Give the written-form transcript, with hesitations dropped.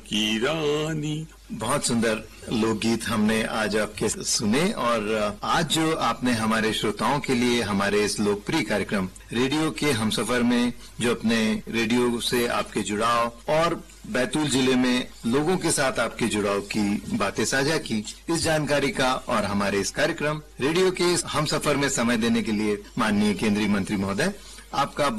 की रानी। बहुत सुंदर लोकगीत हमने आज आपके सुने और आज जो आपने हमारे श्रोताओं के लिए हमारे इस लोकप्रिय कार्यक्रम रेडियो के हमसफर में जो अपने रेडियो से आपके जुड़ाव और बैतूल जिले में लोगों के साथ आपके जुड़ाव की बातें साझा की, इस जानकारी का और हमारे इस कार्यक्रम रेडियो के हमसफर में समय देने के लिए माननीय केंद्रीय मंत्री महोदय आपका